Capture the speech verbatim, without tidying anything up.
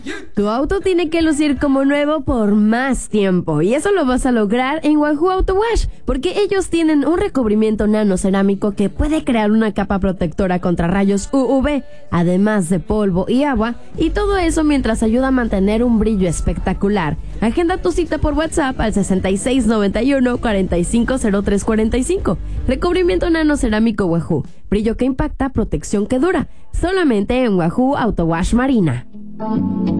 Tu auto tiene que lucir como nuevo por más tiempo y eso lo vas a lograr en Wahoo Auto Wash porque ellos tienen un recubrimiento nanocerámico que puede crear una capa protectora contra rayos U V, además de polvo y agua, y todo eso mientras ayuda a mantener un brillo espectacular. Agenda tu cita por WhatsApp al sesenta y seis noventa y uno cuarenta y cinco cero tres cuarenta y cinco. Recubrimiento nanocerámico Wahoo, brillo que impacta, protección que dura, solamente en Wahoo Auto Wash Marina.